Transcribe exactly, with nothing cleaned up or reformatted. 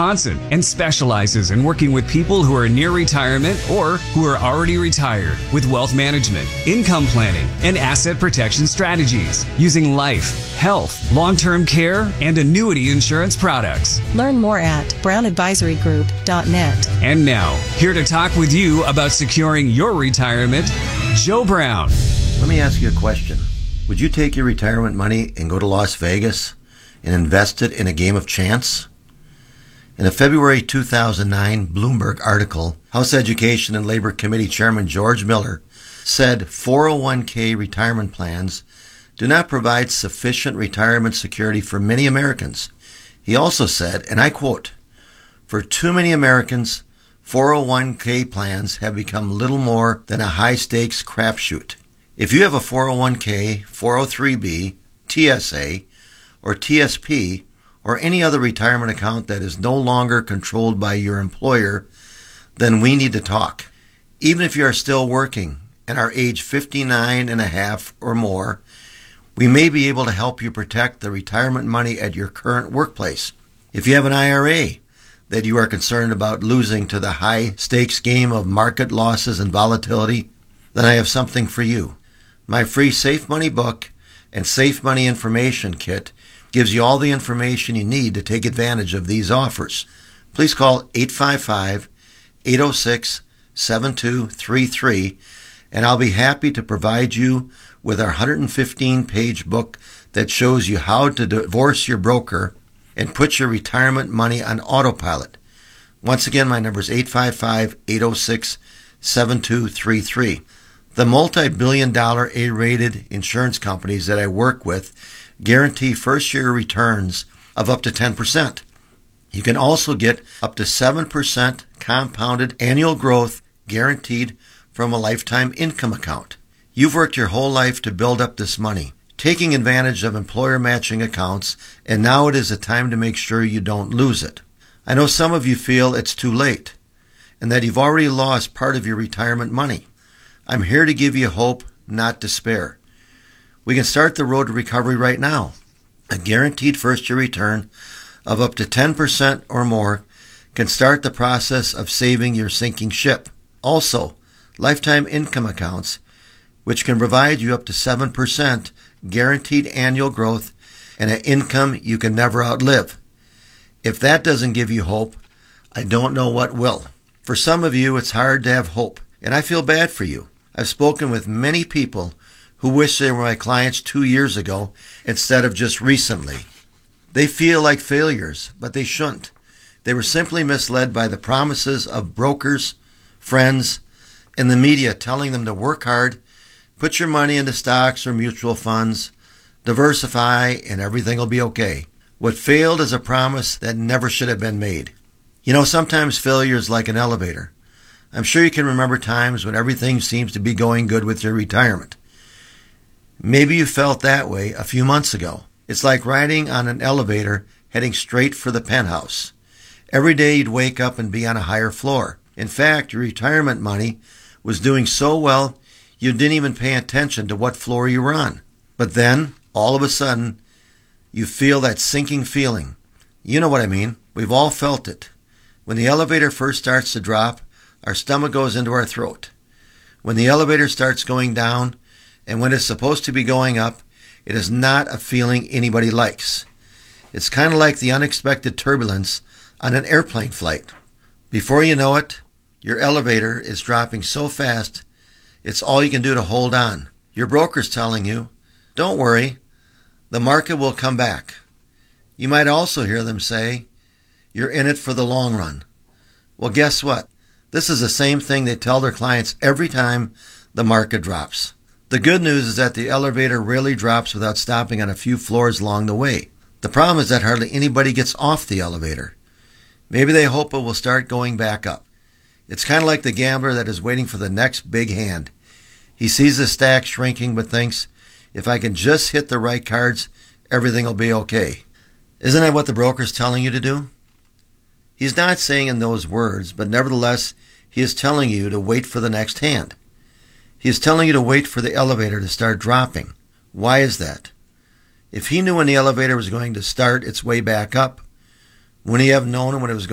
Wisconsin and specializes in working with people who are near retirement or who are already retired with wealth management, income planning, and asset protection strategies using life, health, long-term care, and annuity insurance products. Learn more at brown advisory group dot net. And now, here to talk with you about securing your retirement, Joe Brown. Let me ask you a question. Would you take your retirement money and go to Las Vegas and invest it in a game of chance? In a February two thousand nine Bloomberg article, House Education and Labor Committee Chairman George Miller said four oh one k retirement plans do not provide sufficient retirement security for many Americans. He also said, and I quote, "For too many Americans, four oh one k plans have become little more than a high-stakes crapshoot. If you have a four oh one k, four oh three b, T S A, or T S P, or any other retirement account that is no longer controlled by your employer, then we need to talk. Even if you are still working and are age fifty-nine and a half or more, we may be able to help you protect the retirement money at your current workplace. If you have an I R A that you are concerned about losing to the high-stakes game of market losses and volatility, then I have something for you. My free Safe Money book and Safe Money Information Kit gives you all the information you need to take advantage of these offers. Please call eight five five, eight oh six, seven two three three, and I'll be happy to provide you with our one hundred fifteen page book that shows you how to divorce your broker and put your retirement money on autopilot. Once again, my number is eight five five, eight oh six, seven two three three. The multi-billion dollar A-rated insurance companies that I work with guarantee first-year returns of up to ten percent. You can also get up to seven percent compounded annual growth guaranteed from a lifetime income account. You've worked your whole life to build up this money, taking advantage of employer matching accounts, and now it is a time to make sure you don't lose it. I know some of you feel it's too late and that you've already lost part of your retirement money. I'm here to give you hope, not despair. We can start the road to recovery right now. A guaranteed first-year return of up to ten percent or more can start the process of saving your sinking ship. Also, lifetime income accounts, which can provide you up to seven percent guaranteed annual growth and an income you can never outlive. If that doesn't give you hope, I don't know what will. For some of you, it's hard to have hope, and I feel bad for you. I've spoken with many people who wish they were my clients two years ago instead of just recently. They feel like failures, but they shouldn't. They were simply misled by the promises of brokers, friends, and the media telling them to work hard, put your money into stocks or mutual funds, diversify, and everything will be okay. What failed is a promise that never should have been made. You know, sometimes failure is like an elevator. I'm sure you can remember times when everything seems to be going good with your retirement. Maybe you felt that way a few months ago. It's like riding on an elevator heading straight for the penthouse. Every day you'd wake up and be on a higher floor. In fact, your retirement money was doing so well you didn't even pay attention to what floor you were on. But then, all of a sudden, you feel that sinking feeling. You know what I mean. We've all felt it. When the elevator first starts to drop, our stomach goes into our throat. When the elevator starts going down, and when it's supposed to be going up, it is not a feeling anybody likes. It's kind of like the unexpected turbulence on an airplane flight. Before you know it, your elevator is dropping so fast, it's all you can do to hold on. Your broker's telling you, don't worry, the market will come back. You might also hear them say, you're in it for the long run. Well, guess what? This is the same thing they tell their clients every time the market drops. The good news is that the elevator rarely drops without stopping on a few floors along the way. The problem is that hardly anybody gets off the elevator. Maybe they hope it will start going back up. It's kind of like the gambler that is waiting for the next big hand. He sees the stack shrinking but thinks, if I can just hit the right cards, everything will be okay. Isn't that what the broker's telling you to do? He's not saying in those words, but nevertheless, he is telling you to wait for the next hand. He is telling you to wait for the elevator to start dropping. Why is that? If he knew when the elevator was going to start its way back up, wouldn't he have known when it was going